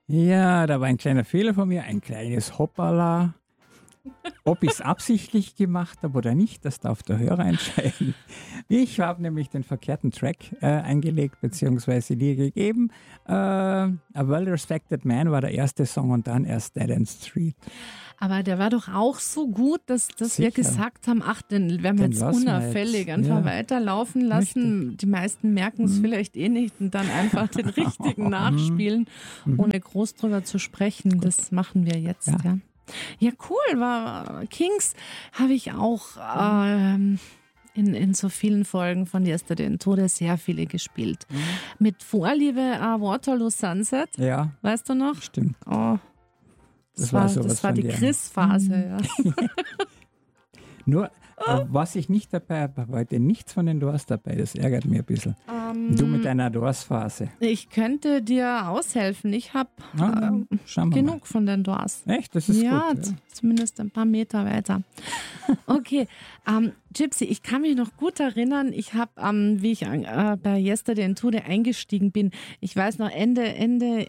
Ja, da war ein kleiner Fehler von mir, ein kleines Hoppala. Ob ich es absichtlich gemacht habe oder nicht, das darf der Hörer entscheiden. Ich habe nämlich den verkehrten Track eingelegt bzw. dir gegeben. A Well-Respected Man war der erste Song und dann erst Dead End Street. Aber der war doch auch so gut, dass wir Sicher. gesagt haben, den werden wir Den jetzt lassen wir unauffällig jetzt. einfach Ja. weiterlaufen lassen. Richtig. Die meisten merken es vielleicht eh nicht und dann einfach den richtigen nachspielen, ohne groß drüber zu sprechen. Das machen wir jetzt, ja. Ja, cool. Kings habe ich auch in so vielen Folgen von Yesterday in Tode sehr viele gespielt. Mit Vorliebe Waterloo Sunset. Ja, Weißt du noch? stimmt. Oh, Das war sowas das war von die dir. Chris-Phase. Ja. Nur, was ich nicht dabei habe, heute nichts von den Doors dabei. Das ärgert mich ein bisschen. Du mit deiner Doors-Phase. Ich könnte dir aushelfen. Ich habe Schauen wir genug von den Doors. mal. Echt? Das ist gut. Zumindest ein paar Meter weiter. Okay, Gypsy, ich kann mich noch gut erinnern, ich habe, wie ich bei Yesterday in Tode eingestiegen bin, ich weiß noch, Ende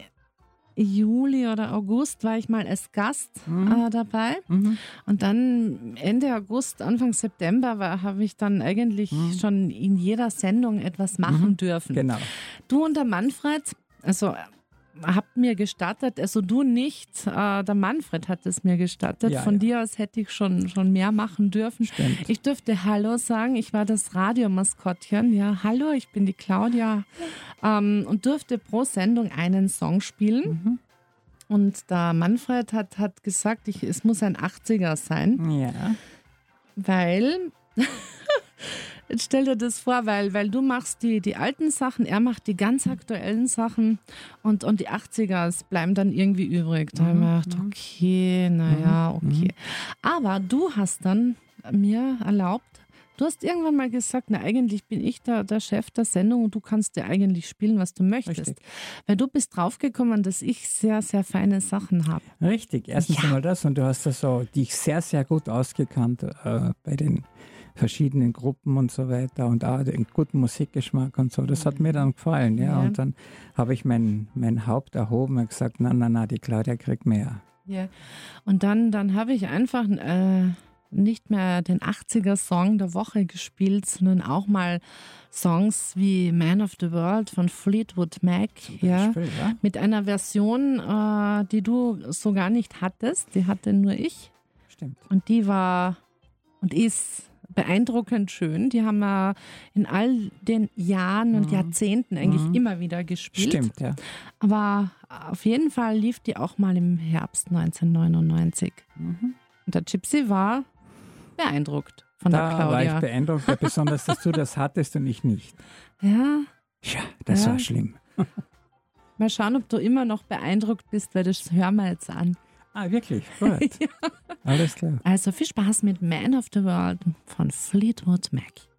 Juli oder August war ich mal als Gast dabei. Und dann Ende August, Anfang September habe ich dann eigentlich schon in jeder Sendung etwas machen dürfen. Genau. Du und der Manfred, also habt mir gestattet, also du nicht, der Manfred hat es mir gestattet. Ja, Von dir aus hätte ich schon mehr machen dürfen. Stimmt. Ich durfte Hallo sagen, ich war das Radiomaskottchen. Ja, hallo, ich bin die Claudia und durfte pro Sendung einen Song spielen. Und der Manfred hat gesagt, es muss ein 80er sein, Ja. weil... Jetzt stell dir das vor, weil du machst die alten Sachen, er macht die ganz aktuellen Sachen und die 80er bleiben dann irgendwie übrig. Da habe ich mir gedacht, okay, naja, okay. Aber du hast dann mir erlaubt, du hast irgendwann mal gesagt, na eigentlich bin ich der Chef der Sendung und du kannst dir eigentlich spielen, was du möchtest. Richtig. Weil du bist draufgekommen, dass ich sehr, sehr feine Sachen habe. Richtig. Erstens einmal das und du hast da so dich sehr, sehr gut ausgekannt bei den verschiedenen Gruppen und so weiter und auch den guten Musikgeschmack und so. Das hat mir dann gefallen, ja. Und dann habe ich mein Haupt erhoben und gesagt, na, die Claudia kriegt mehr. Ja. Und dann habe ich einfach nicht mehr den 80er-Song der Woche gespielt, sondern auch mal Songs wie Man of the World von Fleetwood Mac, Beispiel, ja. mit einer Version, die du so gar nicht hattest, die hatte nur ich. Stimmt. Und die war und ist beeindruckend schön. Die haben wir in all den Jahren und Jahrzehnten eigentlich immer wieder gespielt. Stimmt, ja. Aber auf jeden Fall lief die auch mal im Herbst 1999. Und der Gypsy war beeindruckt von der Da Claudia. war ich beeindruckt, besonders, dass du das hattest und ich nicht. Ja, Tja, das war schlimm. mal schauen, ob du immer noch beeindruckt bist, weil das hören wir jetzt an. Ah, wirklich? Gut. Alles klar. Also viel Spaß mit Man of the World von Fleetwood Mac.